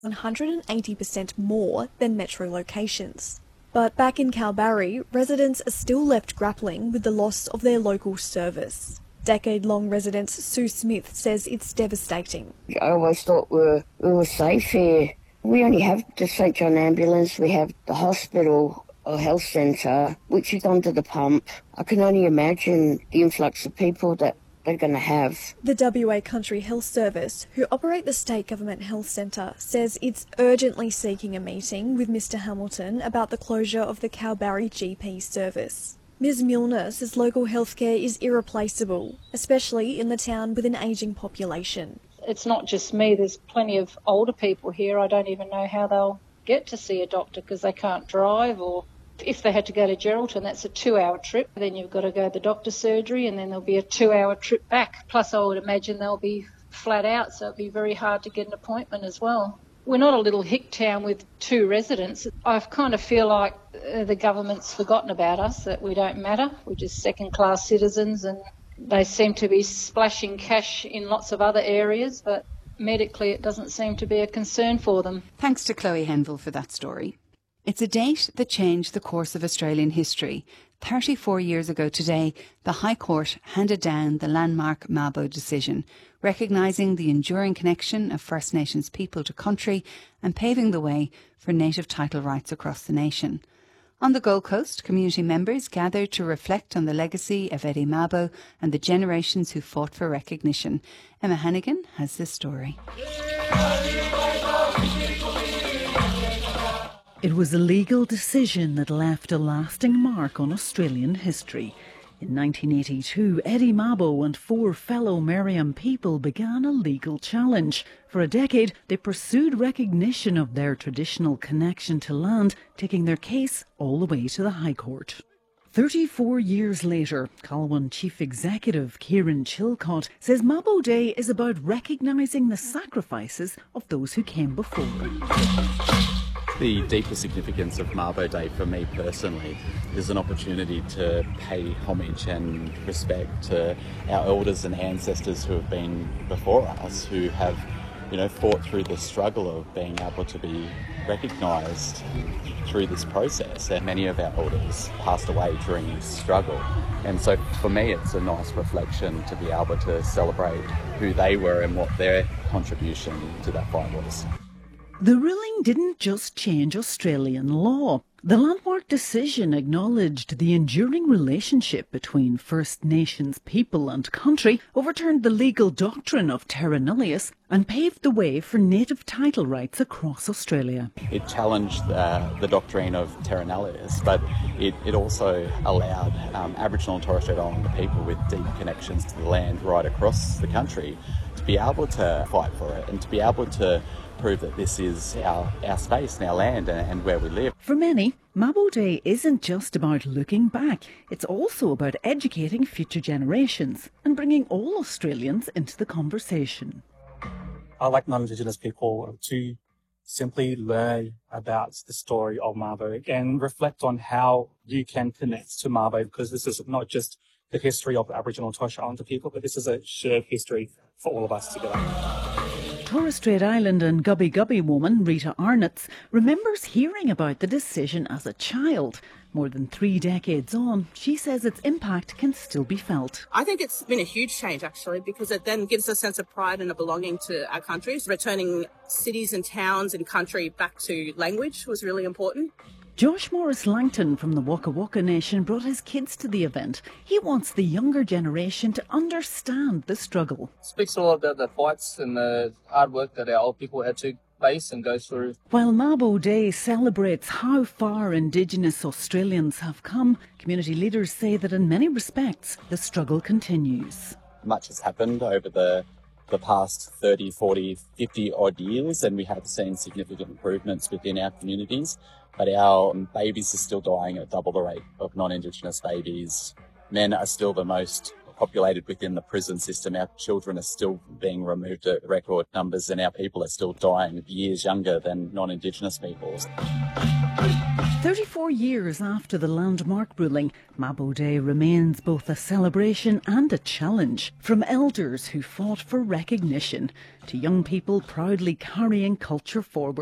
180% more than metro locations. But back in Kalbarri, residents are still left grappling with the loss of their local service. Decade-long resident Sue Smith says it's devastating. I always thought we were safe here. We only have the St John ambulance, we have the hospital or health centre, which is under the pump. I can only imagine the influx of people that they're going to have. The WA Country Health Service, who operate the State Government Health Centre, says it's urgently seeking a meeting with Mr Hamilton about the closure of the Kalbarri GP service. Ms Milner says local healthcare is irreplaceable, especially in the town with an ageing population. It's not just me, there's plenty of older people here. I don't even know how they'll get to see a doctor because they can't drive, or if they had to go to Geraldton, that's a 2-hour trip. Then you've got to go to the doctor's surgery and then there'll be a 2-hour trip back. Plus I would imagine they'll be flat out, so it'll be very hard to get an appointment as well. We're not a little hick town with 2 residents. I kind of feel like the government's forgotten about us, that we don't matter. We're just second-class citizens, and they seem to be splashing cash in lots of other areas, but medically it doesn't seem to be a concern for them. Thanks to Chloe Henville for that story. It's a date that changed the course of Australian history. 34 years ago today, the High Court handed down the landmark Mabo decision, recognising the enduring connection of First Nations people to country and paving the way for native title rights across the nation. On the Gold Coast, community members gathered to reflect on the legacy of Eddie Mabo and the generations who fought for recognition. Emma Hannigan has this story. It was a legal decision that left a lasting mark on Australian history. In 1982, Eddie Mabo and 4 fellow Meriam people began a legal challenge. For a decade, they pursued recognition of their traditional connection to land, taking their case all the way to the High Court. 34 years later, Colwyn Chief Executive Kieran Chilcott says Mabo Day is about recognising the sacrifices of those who came before. The deeper significance of Mabo Day for me personally is an opportunity to pay homage and respect to our elders and ancestors who have been before us, who have, fought through the struggle of being able to be recognised through this process. And many of our elders passed away during this struggle. And so for me, it's a nice reflection to be able to celebrate who they were and what their contribution to that fight was. The ruling didn't just change Australian law. The landmark decision acknowledged the enduring relationship between First Nations people and country, overturned the legal doctrine of terra nullius and paved the way for native title rights across Australia. It challenged the doctrine of terra nullius, but it also allowed Aboriginal and Torres Strait Islander people with deep connections to the land right across the country to be able to fight for it and to be able to prove that this is our space and our land and where we live. For many, Mabo Day isn't just about looking back. It's also about educating future generations and bringing all Australians into the conversation. I like non-Indigenous people to simply learn about the story of Mabo and reflect on how you can connect to Mabo, because this is not just the history of the Aboriginal and Torres Strait Islander people, but this is a shared history for all of us together. Torres Strait Island and Gubbi Gubbi woman Rita Arnotts remembers hearing about the decision as a child. More than 3 decades on, she says its impact can still be felt. I think it's been a huge change, actually, because it then gives a sense of pride and a belonging to our countries. Returning cities and towns and country back to language was really important. Josh Morris Langton from the Waka Waka Nation brought his kids to the event. He wants the younger generation to understand the struggle. It speaks all about the fights and the hard work that our old people had to face and go through. While Mabo Day celebrates how far Indigenous Australians have come, community leaders say that in many respects the struggle continues. Much has happened over the past 30, 40, 50 odd years, and we have seen significant improvements within our communities. But our babies are still dying at double the rate of non-Indigenous babies. Men are still the most populated within the prison system. Our children are still being removed at record numbers, and our people are still dying years younger than non-Indigenous peoples. 34 years after the landmark ruling, Mabo Day remains both a celebration and a challenge. From elders who fought for recognition to young people proudly carrying culture forward.